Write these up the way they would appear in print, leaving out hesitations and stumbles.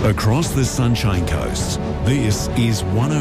Across the Sunshine Coast, this is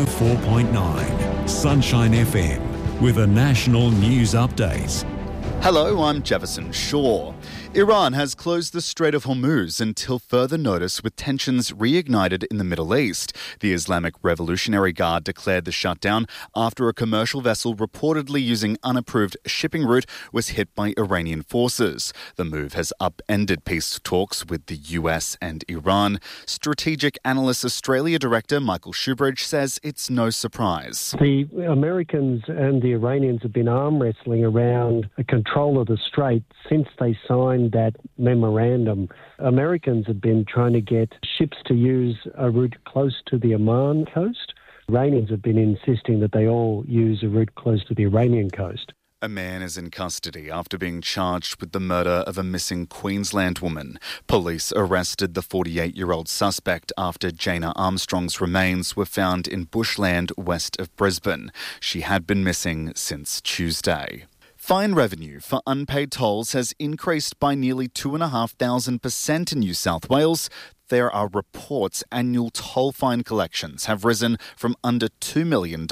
104.9 Sunshine FM with a national news update. Hello, I'm Jefferson Shaw. Iran has closed the Strait of Hormuz until further notice, with tensions reignited in the Middle East. The Islamic Revolutionary Guard declared the shutdown after a commercial vessel reportedly using unapproved shipping route was hit by Iranian forces. The move has upended peace talks with the US and Iran. Strategic Analyst Australia Director Michael Shoebridge says it's no surprise. The Americans and the Iranians have been arm wrestling around a control of the strait since they signed that memorandum. Americans have been trying to get ships to use a route close to the Oman coast. Iranians have been insisting that they all use a route close to the Iranian coast. A man is in custody after being charged with the murder of a missing Queensland woman. Police arrested the 48-year-old suspect after Jana Armstrong's remains were found in bushland west of Brisbane. She had been missing since Tuesday. Fine revenue for unpaid tolls has increased by nearly 2,500% in New South Wales. There are reports annual toll fine collections have risen from under $2 million to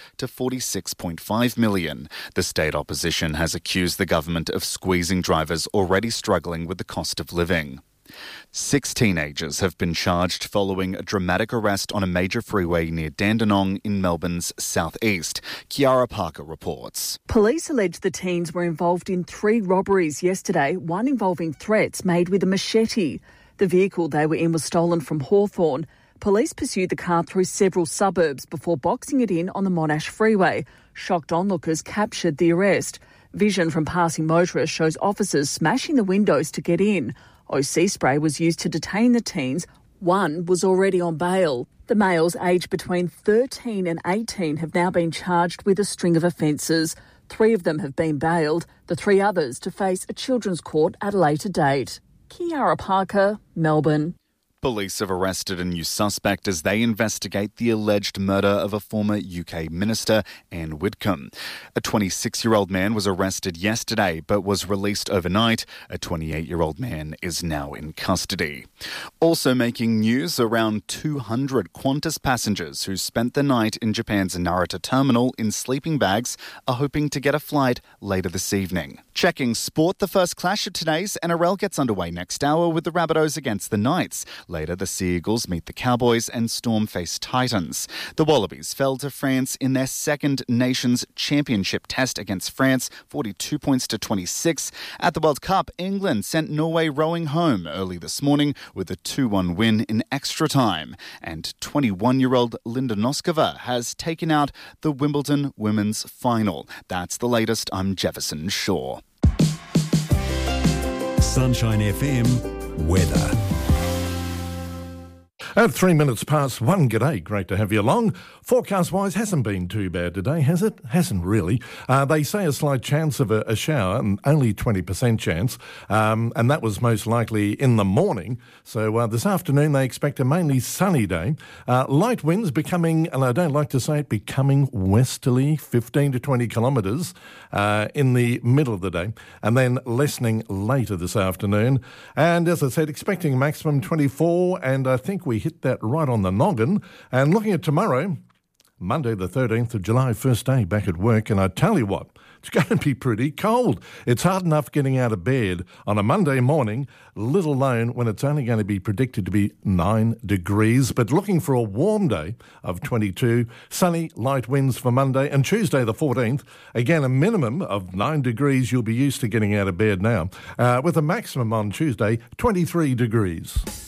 $46.5 million. The state opposition has accused the government of squeezing drivers already struggling with the cost of living. 6 teenagers have been charged following a dramatic arrest on a major freeway near Dandenong in Melbourne's southeast. Kiara Parker reports. Police allege the teens were involved in 3 robberies yesterday, one involving threats made with a machete. The vehicle they were in was stolen from Hawthorn. Police pursued the car through several suburbs before boxing it in on the Monash freeway. Shocked onlookers captured the arrest. Vision from passing motorists shows officers smashing the windows to get in. OC spray was used to detain the teens. One was already on bail. The males aged between 13 and 18 have now been charged with a string of offences. 3 of them have been bailed, the 3 others to face a children's court at a later date. Kiara Parker, Melbourne. Police have arrested a new suspect as they investigate the alleged murder of a former UK minister, Anne Whitcomb. A 26-year-old man was arrested yesterday but was released overnight. A 28-year-old man is now in custody. Also making news, around 200 Qantas passengers who spent the night in Japan's Narita terminal in sleeping bags are hoping to get a flight later this evening. Checking sport, the first clash of today's NRL gets underway next hour with the Rabbitohs against the Knights. Later, the Sea Eagles meet the Cowboys and Storm face Titans. The Wallabies fell to France in their second Nations Championship test against France, 42 points to 26. At the World Cup, England sent Norway rowing home early this morning with a 2-1 win in extra time. And 21-year-old Linda Noskova has taken out the Wimbledon women's final. That's the latest. I'm Jefferson Shaw. Sunshine FM weather. At 3 minutes past 1, g'day, great to have you along. Forecast-wise, hasn't been too bad today, has it? Hasn't really. They say a slight chance of a shower, and only 20% chance, and that was most likely in the morning. So this afternoon they expect a mainly sunny day. Light winds becoming, and I don't like to say it, becoming westerly, 15 to 20 kilometres in the middle of the day, and then lessening later this afternoon. And as I said, expecting a maximum 24, and I think we hit that right on the noggin. And looking at tomorrow, Monday the 13th of July, first day back at work, and I tell you what, it's going to be pretty cold. It's hard enough getting out of bed on a Monday morning, let alone when it's only going to be predicted to be 9 degrees. But looking for a warm day of 22, sunny, light winds for Monday, and Tuesday the 14th, again a minimum of 9 degrees. You'll be used to getting out of bed now, with a maximum on Tuesday, 23 degrees.